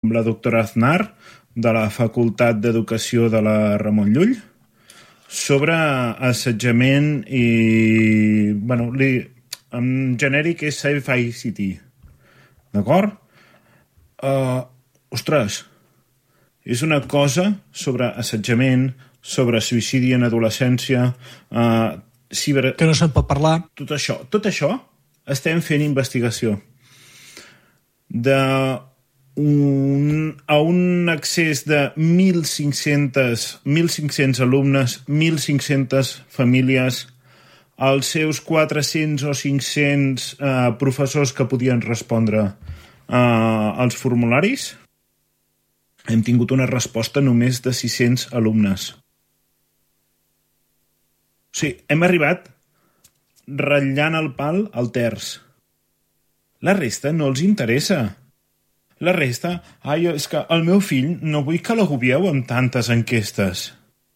la doctora Aznar, de la Facultat d'Educació de la Ramon Llull, sobre assetjament i... en genèric és Safe ICT. D'acord? Ostres, és una cosa sobre assetjament, sobre suïcidi en adolescència, que no se'n pot parlar. Tot això estem fent investigació. A un accés de 1.500 alumnes, 1.500 famílies, els seus 400 o 500 professors que podien respondre als formularis, hem tingut una resposta només de 600 alumnes. O sigui, hem arribat ratllant el pal al terç. La resta no els interessa. La resta, és que el meu fill no vull que l'agobieu amb tantes enquestes.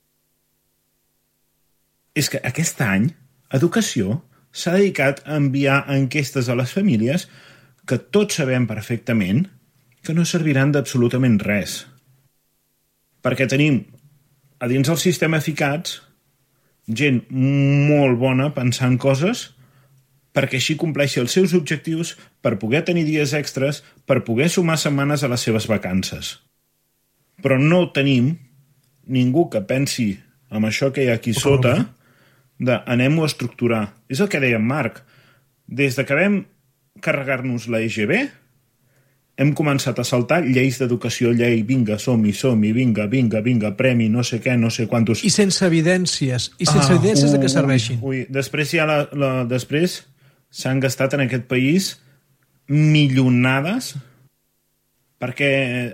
És que aquest any, Educació s'ha dedicat a enviar enquestes a les famílies que tots sabem perfectament que no serviran d'absolutament res. Perquè tenim a dins del sistema ficats gent molt bona pensant coses perquè així compleixi els seus objectius, per poder tenir dies extras, per poder sumar setmanes a les seves vacances. Però no tenim ningú que pensi amb això que hi ha aquí sota de anem-ho a estructurar. És el que deia en Marc. Des que vam carregar-nos la EGB, hem començat a saltar lleis d'educació, vinga, som-hi, vinga, premi, no sé què, no sé quantos... I sense evidències, de què serveixin. Després després s'han gastat en aquest país milionades perquè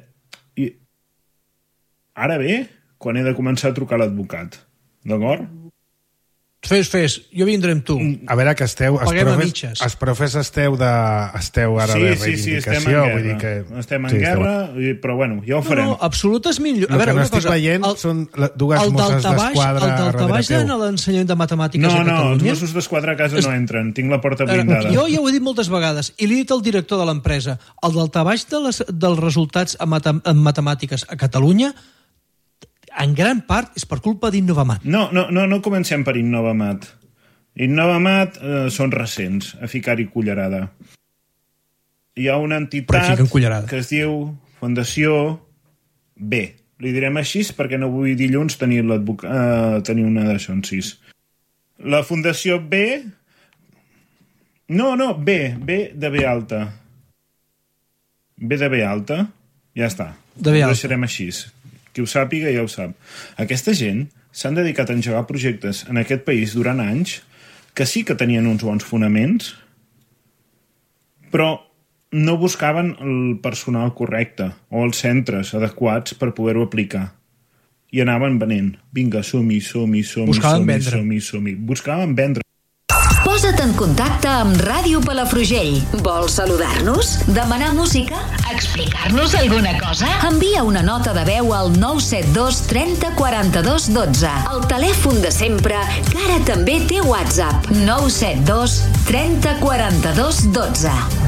ara ve quan he de començar a trucar a l'advocat. D'acord? Fes, jo vindré amb tu. A veure que els profes esteu ara de reivindicació. Estem en guerra, però bueno, ja ho farem. No, absolutes millor. El que no estic veient són dues Mosses d'Esquadra el daltabaix en l'ensenyament de matemàtiques a Catalunya. No, els Mossos d'Esquadra a casa no entren, tinc la porta blindada. Jo ja ho he dit moltes vegades, i li he dit al director de l'empresa, el daltabaix dels resultats en matemàtiques a Catalunya en gran part és per culpa d'Innovamat. No comencem per Innovamat. Innovamat són recents, a ficar-hi cullerada. Hi ha una entitat que es diu Fundació B. Li direm així perquè no vull dilluns tenir una d'això en 6. La Fundació B... No, B de B alta. B de B alta, ja està. Ho deixarem així. Qui ho sàpiga ja ho sap. Aquesta gent s'han dedicat a engegar projectes en aquest país durant anys que sí que tenien uns bons fonaments, però no buscaven el personal correcte o els centres adequats per poder-ho aplicar. I anaven venent. Vinga, som-hi. Buscaven vendre. Posa't en contacte amb Ràdio Palafrugell. Vols saludar-nos? Demanar música? Explicar-nos alguna cosa? Envia una nota de veu al 972 30 42 12. El telèfon de sempre, que ara també té WhatsApp. 972 30 42 12.